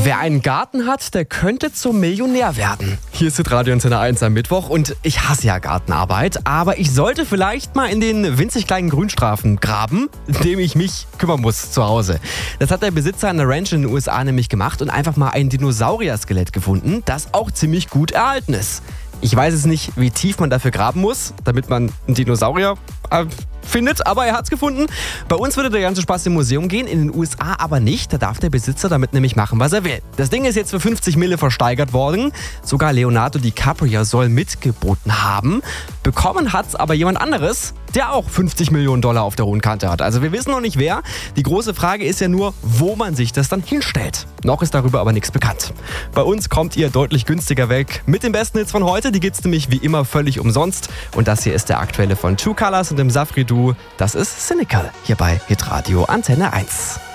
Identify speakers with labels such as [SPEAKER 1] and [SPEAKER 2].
[SPEAKER 1] Wer einen Garten hat, der könnte zum Millionär werden. Hier ist Radio Antenne 1 am Mittwoch und ich hasse ja Gartenarbeit, aber ich sollte vielleicht mal in den winzig kleinen Grünstreifen graben, in dem ich mich kümmern muss zu Hause. Das hat der Besitzer einer Ranch in den USA nämlich gemacht und einfach mal ein Dinosaurier-Skelett gefunden, das auch ziemlich gut erhalten ist. Ich weiß es nicht, wie tief man dafür graben muss, damit man einen Dinosaurier findet, aber er hat es gefunden. Bei uns würde der ganze Spaß im Museum gehen, in den USA aber nicht. Da darf der Besitzer damit nämlich machen, was er will. Das Ding ist jetzt für 50 Mille versteigert worden. Sogar Leonardo DiCaprio soll mitgeboten haben. Bekommen hat es aber jemand anderes, der auch 50 Millionen Dollar auf der hohen Kante hat. Also wir wissen noch nicht wer. Die große Frage ist ja nur, wo man sich das dann hinstellt. Noch ist darüber aber nichts bekannt. Bei uns kommt ihr deutlich günstiger weg mit den besten Hits von heute. Die gibt's nämlich wie immer völlig umsonst. Und das hier ist der aktuelle von True Colors und dem Safri Duo. Das ist Cynical hier bei Hitradio Antenne 1.